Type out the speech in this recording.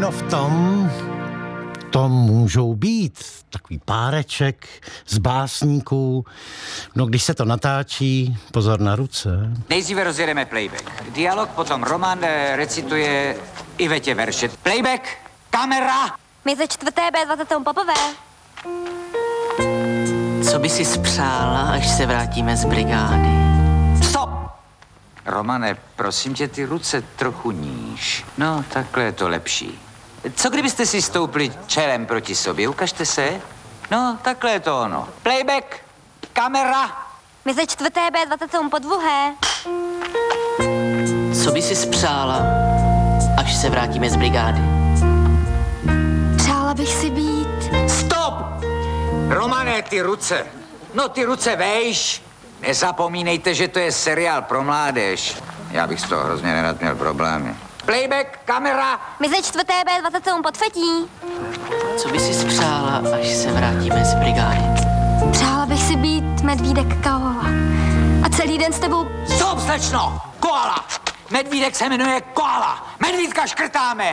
No v tom to můžou být takový páreček z básníků. No když se to natáčí, pozor na ruce. Nejdříve rozjedeme playback. Dialog, potom Roman recituje Ivetě verše. Playback, kamera! My ze 4. B27 poprvé. Co by si spřála, až se vrátíme z brigády? Stop! Romane, prosím tě, ty ruce trochu níž. No, takhle je to lepší. Co kdybyste si stoupli čelem proti sobě? Ukažte se. No, takhle je to ono. Playback, kamera. My ze 4. B27 podruhé. Co by si spřála, až se vrátíme z brigády? Přála bych si být. Stop! Romane, ty ruce. No, ty ruce vejš. Nezapomínejte, že to je seriál pro mládež. Já bych z toho hrozně nerad měl problémy. Playback, kamera. My ze 4. B27 pod Fetí. Co by si spřála, až se vrátíme z brigády? Přála bych si být medvídek Kaola. A celý den s tebou. Stop, slečno! Koala! Medvídek se jmenuje Koala. Medvídka škrtáme.